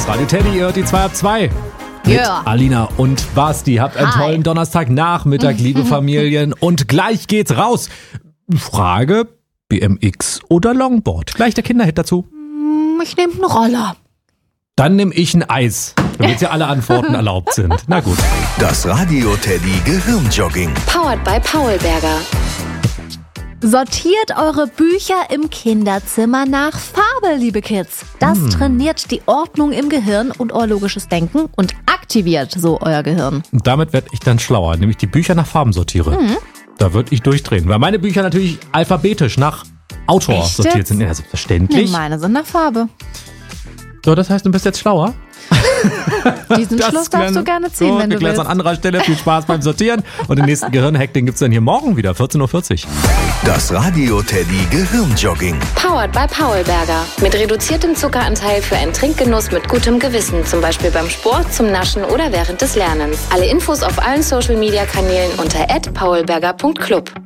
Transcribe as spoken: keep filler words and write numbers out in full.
Das Radio Teddy, ihr hört die zwei ab zwei. Mit Ja. Alina und Basti. Habt einen Hi. tollen Donnerstagnachmittag, liebe Familien. Und gleich geht's raus. Frage, B M X oder Longboard? Gleich der Kinderhit dazu. Ich nehme einen Roller. Dann nehme ich ein Eis, damit ja alle Antworten erlaubt sind. Na gut. Das Radio Teddy Gehirnjogging. Powered by Paulberger. Sortiert eure Bücher im Kinderzimmer nach Farbe, liebe Kids. Das Hm. trainiert die Ordnung im Gehirn und euer logisches Denken und aktiviert so euer Gehirn. Und damit werde ich dann schlauer, nämlich die Bücher nach Farben sortiere. Mhm. Da würde ich durchdrehen, weil meine Bücher natürlich alphabetisch nach Autor Echt sortiert jetzt? sind. Ja, Nee, selbstverständlich. meine sind nach Farbe. So, das heißt, du bist jetzt schlauer? Diesen Schluss darfst du gerne ziehen, so, wenn du geklärt willst. an anderer Stelle. Viel Spaß beim Sortieren. Und den nächsten Gehirnhack, den gibt's dann hier morgen wieder, vierzehn Uhr vierzig. Das Radio Teddy Gehirnjogging. Powered by Paulberger. Mit reduziertem Zuckeranteil für einen Trinkgenuss mit gutem Gewissen. Zum Beispiel beim Sport, zum Naschen oder während des Lernens. Alle Infos auf allen Social Media Kanälen unter at paulberger punkt club.